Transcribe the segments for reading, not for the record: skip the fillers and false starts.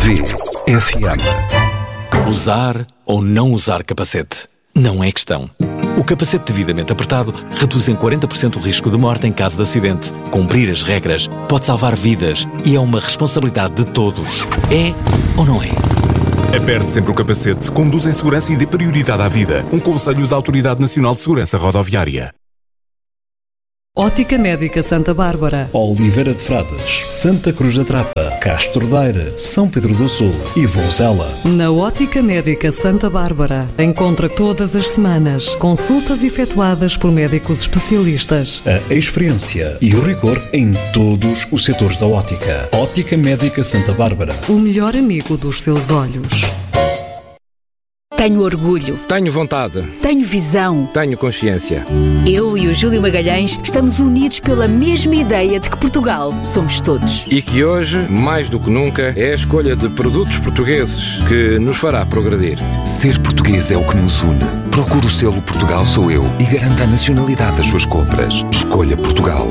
VFM. Usar ou não usar capacete não é questão. O capacete devidamente apertado reduz em 40% o risco de morte em caso de acidente. Cumprir as regras pode salvar vidas e é uma responsabilidade de todos. É ou não é? Aperte sempre o capacete, conduz em segurança e dê prioridade à vida. Um conselho da Autoridade Nacional de Segurança Rodoviária. Ótica Médica Santa Bárbara, Oliveira de Frades, Santa Cruz da Trapa, Castro Daire, São Pedro do Sul e Vozela. Na Ótica Médica Santa Bárbara, encontra todas as semanas consultas efetuadas por médicos especialistas. A experiência e o rigor em todos os setores da ótica. Ótica Médica Santa Bárbara. O melhor amigo dos seus olhos. Tenho orgulho. Tenho vontade. Tenho visão. Tenho consciência. Eu e o Júlio Magalhães estamos unidos pela mesma ideia de que Portugal somos todos. E que hoje, mais do que nunca, é a escolha de produtos portugueses que nos fará progredir. Ser português é o que nos une. Procure o selo Portugal Sou Eu e garanta a nacionalidade das suas compras. Escolha Portugal.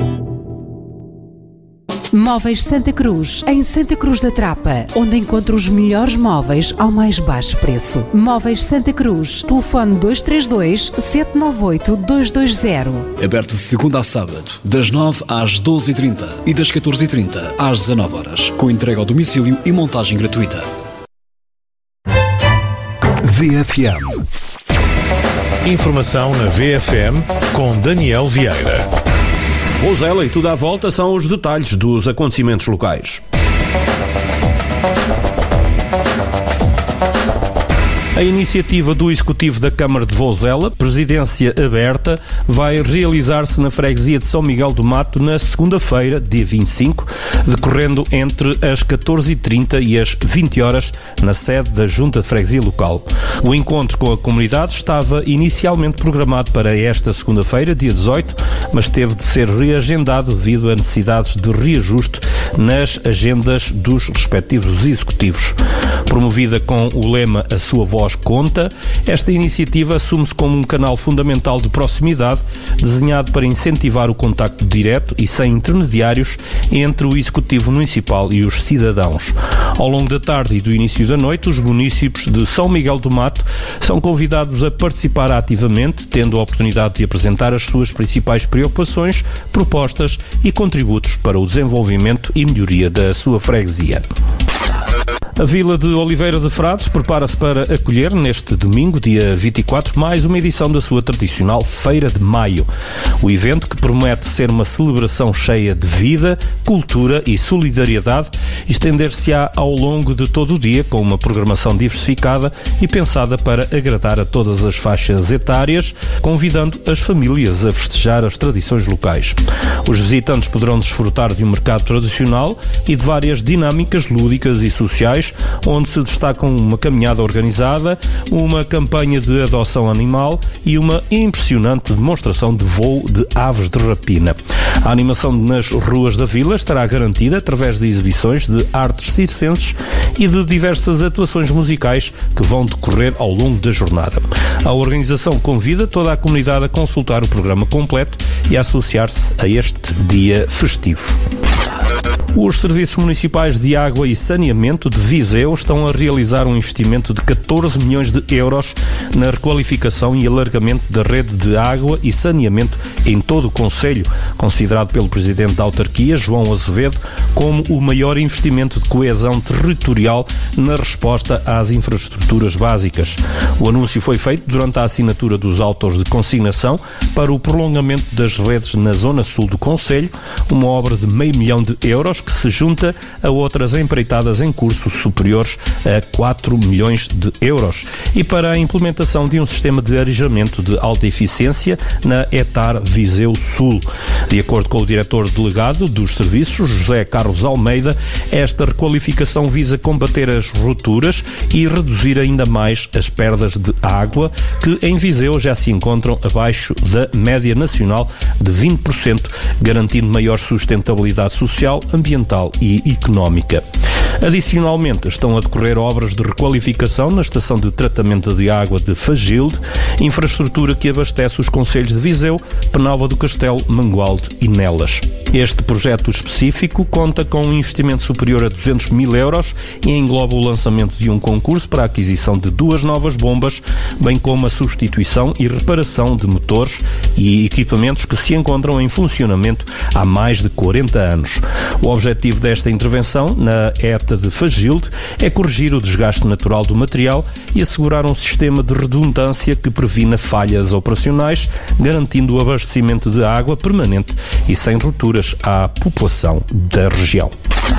Móveis Santa Cruz, em Santa Cruz da Trapa, onde encontra os melhores móveis ao mais baixo preço. Móveis Santa Cruz, telefone 232-798-220. Aberto de segunda a sábado, das 9 às 12h30 e das 14h30 às 19h, com entrega ao domicílio e montagem gratuita. VFM. Informação na VFM com Daniel Vieira. Vozela e tudo à volta são os detalhes dos acontecimentos locais. A iniciativa do Executivo da Câmara de Vozela, Presidência Aberta, vai realizar-se na freguesia de São Miguel do Mato na segunda-feira, dia 25, decorrendo entre as 14h30 e as 20h na sede da Junta de Freguesia Local. O encontro com a comunidade estava inicialmente programado para esta segunda-feira, dia 18, mas teve de ser reagendado devido a necessidades de reajuste nas agendas dos respectivos executivos. Promovida com o lema A Sua Voz Conta, esta iniciativa assume-se como um canal fundamental de proximidade desenhado para incentivar o contacto direto e sem intermediários entre o Executivo Municipal e os cidadãos. Ao longo da tarde e do início da noite, os municípios de São Miguel do Mato são convidados a participar ativamente, tendo a oportunidade de apresentar as suas principais preocupações, propostas e contributos para o desenvolvimento e melhoria da sua freguesia. A Vila de Oliveira de Frades prepara-se para acolher, neste domingo, dia 24, mais uma edição da sua tradicional Feira de Maio. O evento, que promete ser uma celebração cheia de vida, cultura e solidariedade, estender-se-á ao longo de todo o dia, com uma programação diversificada e pensada para agradar a todas as faixas etárias, convidando as famílias a festejar as tradições locais. Os visitantes poderão desfrutar de um mercado tradicional e de várias dinâmicas lúdicas e sociais, onde se destacam uma caminhada organizada, uma campanha de adoção animal e uma impressionante demonstração de voo de aves de rapina. A animação nas ruas da vila estará garantida através de exibições de artes circenses e de diversas atuações musicais que vão decorrer ao longo da jornada. A organização convida toda a comunidade a consultar o programa completo e a associar-se a este dia festivo. Os Serviços Municipais de Água e Saneamento de Viseu estão a realizar um investimento de 14 milhões de euros na requalificação e alargamento da rede de água e saneamento em todo o concelho, considerado pelo Presidente da Autarquia, João Azevedo, como o maior investimento de coesão territorial na resposta às infraestruturas básicas. O anúncio foi feito durante a assinatura dos autos de consignação para o prolongamento das redes na zona sul do concelho, uma obra de €500 mil que se junta a outras empreitadas em curso superiores a 4 milhões de euros, e para a implementação de um sistema de arejamento de alta eficiência na ETAR Viseu Sul. De acordo com o diretor delegado dos serviços, José Carlos Almeida, esta requalificação visa combater as rupturas e reduzir ainda mais as perdas de água, que em Viseu já se encontram abaixo da média nacional de 20%, garantindo maior sustentabilidade social, ambiental e económica. Adicionalmente, estão a decorrer obras de requalificação na estação de tratamento de água de Fagilde, infraestrutura que abastece os concelhos de Viseu, Penalva do Castelo, Mangualde e Nelas. Este projeto específico conta com um investimento superior a 200 mil euros e engloba o lançamento de um concurso para a aquisição de 2 novas bombas, bem como a substituição e reparação de motores e equipamentos que se encontram em funcionamento há mais de 40 anos. O objetivo desta intervenção na ETA de Fagilde é corrigir o desgaste natural do material e assegurar um sistema de redundância que previna falhas operacionais, garantindo o abastecimento de água permanente e sem rupturas à população da região.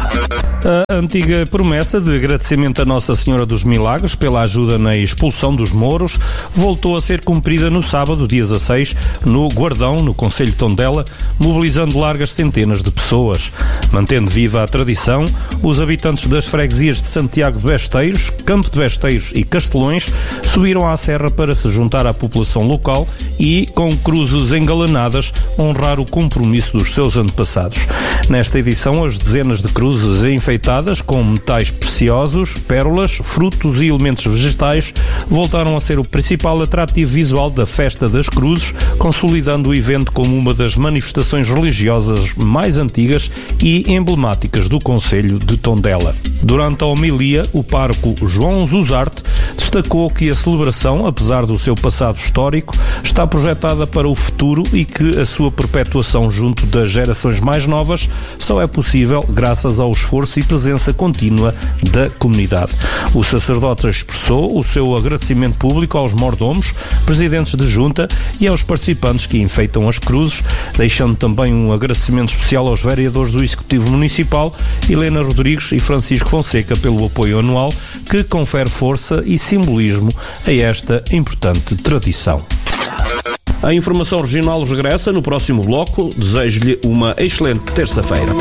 A antiga promessa de agradecimento a Nossa Senhora dos Milagres pela ajuda na expulsão dos mouros voltou a ser cumprida no sábado, dia 16, no Guardão, no concelho de Tondela, mobilizando largas centenas de pessoas. Mantendo viva a tradição, os habitantes das freguesias de Santiago de Besteiros, Campo de Besteiros e Castelões subiram à serra para se juntar à população local e, com cruzes engalanadas, honrar o compromisso dos seus antepassados. Nesta edição, as dezenas de cruzes enfeitadas com metais preciosos, pérolas, frutos e elementos vegetais voltaram a ser o principal atrativo visual da Festa das Cruzes, consolidando o evento como uma das manifestações religiosas mais antigas e emblemáticas do concelho de Tondela. Durante a homilia, o pároco João Zuzarte destacou que a celebração, apesar do seu passado histórico, está projetada para o futuro e que a sua perpetuação junto das gerações mais novas só é possível graças ao esforço e presença contínua da comunidade. O sacerdote expressou o seu agradecimento público aos mordomos, presidentes de junta e aos participantes que enfeitam as cruzes, deixando também um agradecimento especial aos vereadores do Executivo Municipal, Helena Rodrigues e Francisco Fonseca, pelo apoio anual que confere força e simbolismo a esta importante tradição. A informação regional regressa no próximo bloco. Desejo-lhe uma excelente terça-feira.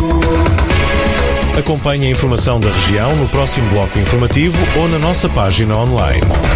Acompanhe a informação da região no próximo bloco informativo ou na nossa página online.